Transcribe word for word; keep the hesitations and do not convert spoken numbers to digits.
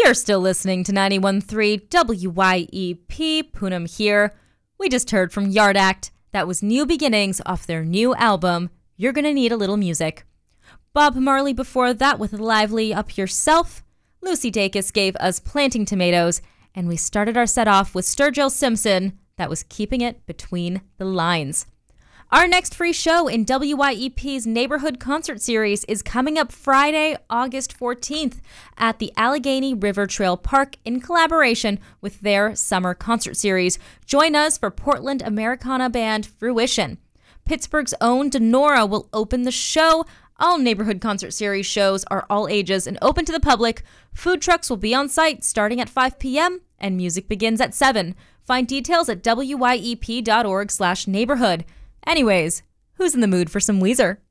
You're still listening to ninety-one point three W Y E P, Poonam here. We just heard from Yard Act. That was New Beginnings off their new album, You're Gonna Need a Little Music. Bob Marley before that with Lively Up Yourself. Lucy Dacus gave us Planting Tomatoes. And we started our set off with Sturgill Simpson. That was Keeping It Between the Lines. Our next free show in W Y E P's Neighborhood Concert Series is coming up Friday, August fourteenth at the Allegheny River Trail Park in collaboration with their Summer Concert Series. Join us for Portland Americana band Fruition. Pittsburgh's own Denora will open the show. All Neighborhood Concert Series shows are all ages and open to the public. Food trucks will be on site starting at five p.m. and music begins at seven. Find details at W Y E P dot org slash neighborhood. Anyways, who's in the mood for some Weezer?